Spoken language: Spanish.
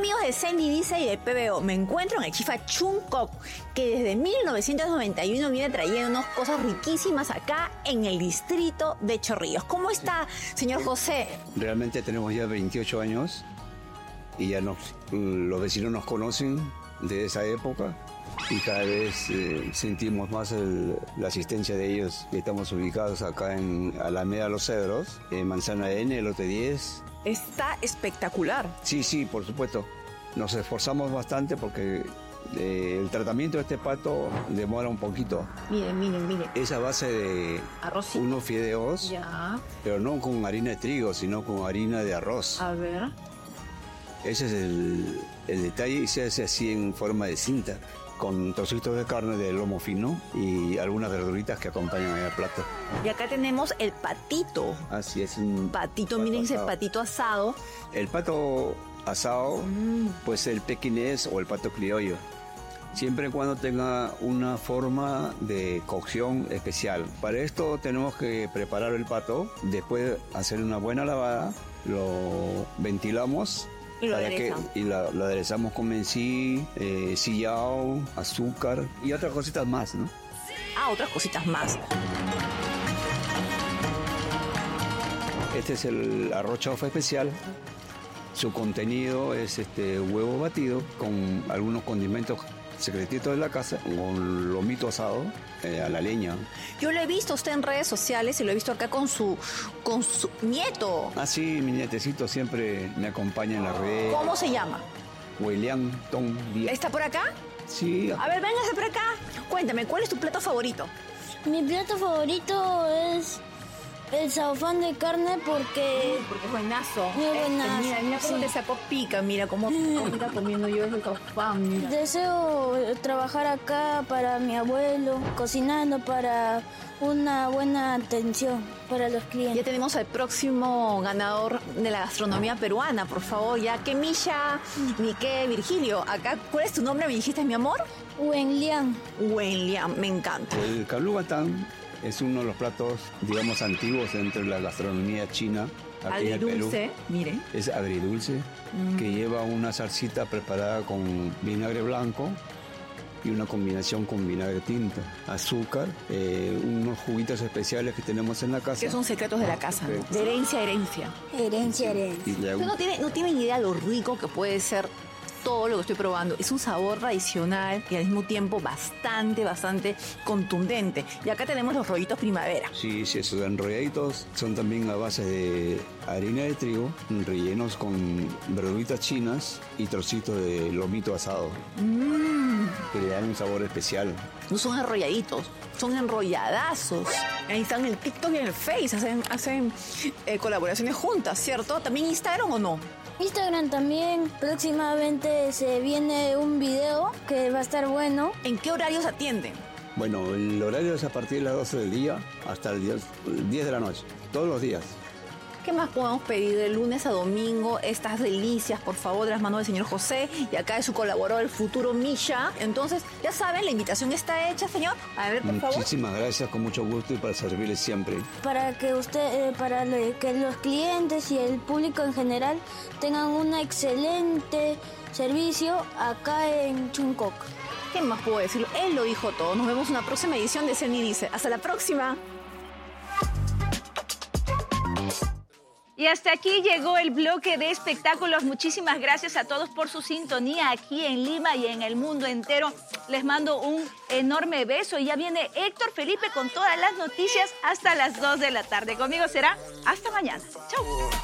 amigos de Sandy Dice y de PBO? Me encuentro en el Chifa Chung Kok, que desde 1991 viene trayéndonos cosas riquísimas acá en el distrito de Chorrillos. ¿Cómo está, señor José? Realmente tenemos ya 28 años y ya los vecinos nos conocen de esa época y cada vez sentimos más la asistencia de ellos. Estamos ubicados acá en Alameda Los Cedros, en Manzana N, lote 10. Está espectacular. Sí, por supuesto. Nos esforzamos bastante porque el tratamiento de este pato demora un poquito. Miren. Es a base de arroz, unos fideos, ya, pero no con harina de trigo, sino con harina de arroz. A ver. Ese es el detalle y se hace así en forma de cinta, con trocitos de carne de lomo fino y algunas verduritas que acompañan al plato. Y acá tenemos el patito. Así es. Un patito, miren ese patito asado. El pato asado, pues el pequinés o el pato criollo. Siempre y cuando tenga una forma de cocción especial. Para esto tenemos que preparar el pato, después hacer una buena lavada, lo ventilamos. Y lo aderezamos con mencí, sillao, azúcar y otras cositas más, ¿no? Otras cositas más. Este es el arroz chaufa especial. Su contenido es huevo batido con algunos condimentos secretitos de la casa, con lomito asado a la leña. Yo lo he visto usted en redes sociales y lo he visto acá con su nieto. Sí, mi nietecito siempre me acompaña en las redes. ¿Cómo se llama? William Tom Díaz. ¿Está por acá? Sí. A ver, véngase por acá. Cuéntame, ¿cuál es tu plato favorito? Mi plato favorito es el saufán de carne porque es buenazo. Muy buenazo. Mira cómo te sacó pica, mira cómo está comiendo yo ese saufán. Mira. Deseo trabajar acá para mi abuelo, cocinando para una buena atención para los clientes. Ya tenemos al próximo ganador de la gastronomía peruana, por favor, ya que Misha, Mique, Virgilio, acá, ¿cuál es tu nombre? ¿Me dijiste, mi amor? Wenlian. Wenlian, me encanta. El calubatán es uno de los platos, digamos, antiguos dentro de la gastronomía china. Aquí en el Perú. Mire. Es agridulce, que lleva una salsita preparada con vinagre blanco y una combinación con vinagre tinto, azúcar, unos juguitos especiales que tenemos en la casa. Que son secretos de la casa, ¿no? De herencia a herencia. Herencia. Usted no tienen idea lo rico que puede ser todo lo que estoy probando. Es un sabor tradicional y al mismo tiempo bastante contundente. Y acá tenemos los rollitos primavera. Sí, esos enrolladitos son también a base de harina de trigo, rellenos con verduritas chinas y trocitos de lomito asado. Que le dan un sabor especial. No son enrolladitos, son enrolladazos. Ahí están en el TikTok y en el Face, hacen colaboraciones juntas, ¿cierto? ¿También Instagram o no? Instagram también. Próximamente se viene un video que va a estar bueno. ¿En qué horarios atienden? Bueno, el horario es a partir de las 12 del día hasta el 10 de la noche, todos los días. ¿Qué más podemos pedir de lunes a domingo? Estas delicias, por favor, de las manos del señor José. Y acá de su colaborador, el futuro Misha. Entonces, ya saben, la invitación está hecha, señor. A ver, por favor. Muchísimas gracias, con mucho gusto y para servirles siempre. Para que que los clientes y el público en general tengan un excelente servicio acá en Chung Kok. ¿Qué más puedo decir? Él lo dijo todo. Nos vemos en una próxima edición de Sandy Dice. ¡Hasta la próxima! Y hasta aquí llegó el bloque de espectáculos. Muchísimas gracias a todos por su sintonía aquí en Lima y en el mundo entero. Les mando un enorme beso y ya viene Héctor Felipe con todas las noticias hasta las 2 de la tarde. Conmigo será hasta mañana. Chau.